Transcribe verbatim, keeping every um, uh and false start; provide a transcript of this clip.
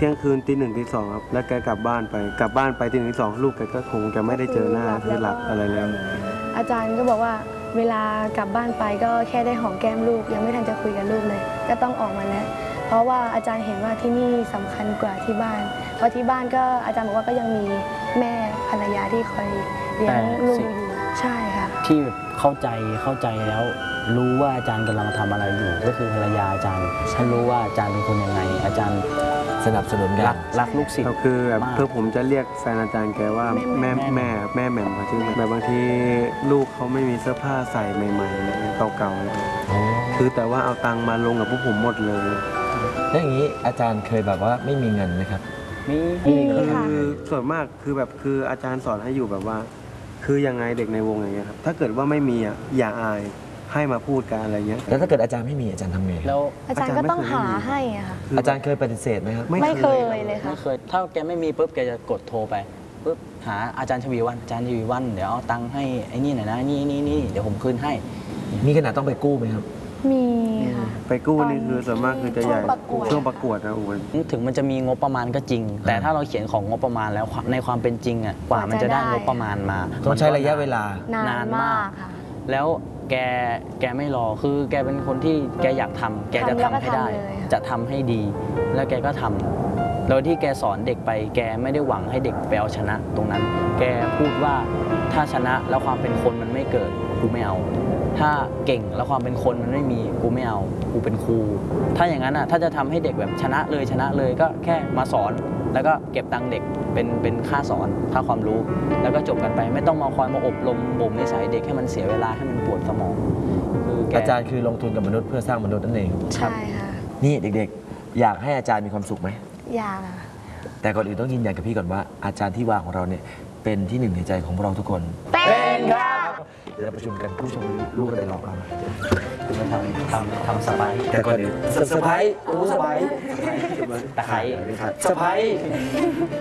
ที่ยงคืนตีหนึ่งตีสองครับแล้วแกกลับบ้านไปกลับบ้านไปตีหนึ่งตีสองลูกแกก็คงจะไม่ได้เจอหน้าคือหลับอะไรแล้วอาจารย์ก็บอกว่าเวลากลับบ้านไปก็แค่ได้หอมแก้มลูกยังไม่ทันจะคุยกับลูกเลยก็ต้องออกมาแล้วเพราะว่าอาจารย์เห็นว่าที่นี่สำคัญกว่าที่บ้านเพราะที่บ้านก็อาจารย์บอกว่าก็ยังมีแม่ภรรยาที่คอยเลี้ยงลูกอยู่ใช่ค่ะที่เข้าใจเข้าใจแล้วรู้ว่าอาจารย์กำลังทำอะไรอยู่ก็คือภรรยาอาจารย์ท่านรู้ว่าอาจารย์เป็นคนยังไงอาจารย์สนับสนุนกันรักรักลูกศิษย์คือแบบเพื่อผมจะเรียกแฟนอาจารย์แกว่าแม่แม่แม่แหม่มเขาชื่อแบบบางทีลูกเขาไม่มีเสื้อผ้าใส่ใหม่ๆเก่าๆคือแต่ว่าเอาตังค์มาลงกับพวกผมหมดเลยแล้วอย่างนี้อาจารย์เคยแบบว่าไม่มีเงินไหมครับมีคือส่วนมากคือแบบคืออาจารย์สอนให้อยู่แบบว่าคือยังไงเด็กในวงอย่างเงี้ยครับถ้าเกิดว่าไม่มีอ่ะอย่าอายให้มาพูดกันอะไรเงี้ยแล้วถ้าเกิดอาจารย์ไม่มีอาจารย์ทำไงแล้วอาจารย์ก็ต้องหาให้อะค่ะอาจารย์เคยปฏิเสธไหมครับไม่เคยเลยค่ะไม่เคยถ้าแกไม่มีปุ๊บแกจะกดโทรไปปุ๊บหาอาจารย์ชวีวันอาจารย์ชวีวันเดี๋ยวเอาตังค์ให้ไอ้นี่หน่อยนะนี่นี่นี่เดี๋ยวผมคืนให้มีขนาดต้องไปกู้ไหมครับมีค่ะไปกู้นี่คือส่วนมากคือจะใหญ่ช่วงประกวดนะโอ้ยถึงมันจะมีงบประมาณก็จริงแต่ถ้าเราเขียนของงบประมาณแล้วในความเป็นจริงอ่ะกว่ามันจะได้งบประมาณมาต้องใช้ระยะเวลานานมากค่ะแล้วแกแกไม่รอคือแกเป็นคนที่แกอยากทำแกจะทำให้ได้จะทำให้ดีแล้วแกก็ทำโดยที่แกสอนเด็กไปแกไม่ได้หวังให้เด็กไปเอาชนะตรงนั้นแกพูดว่าถ้าชนะแล้วความเป็นคนมันไม่เกิดกูไม่เอาถ้าเก่งแล้วความเป็นคนมันไม่มีกูไม่เอากูเป็นครูถ้าอย่างนั้นอ่ะถ้าจะทำให้เด็กแบบชนะเลยชนะเลยก็แค่มาสอนแล้วก็เก็บตังค์เด็กเป็นเป็นค่าสอนค่าความรู้แล้วก็จบกันไปไม่ต้องมาคอยมาอบรมบ่มนิสัยเด็กให้มันเสียเวลาให้มันปวดสมองคืออาจารย์คือลงทุนกับมนุษย์เพื่อสร้างมนุษย์นั่นเองใช่ค่ะนี่เด็กๆอยากให้อาจารย์มีความสุขไหมอยากค่ะแต่ก่อนอื่นต้องยืนยันกับพี่ก่อนว่าอาจารย์ที่วางของเราเนี่ยเป็นที่หนึ่งในใจของพวกเราทุกคนเป็นครับเดี๋ยวเราประชุมกันผู้ชมลูกกันเลยรอบเราคือมาทำทำทำสไปร์แต่ก่อนอื่นสไปร์โอ้สไปร์ตะไคร้สไปร์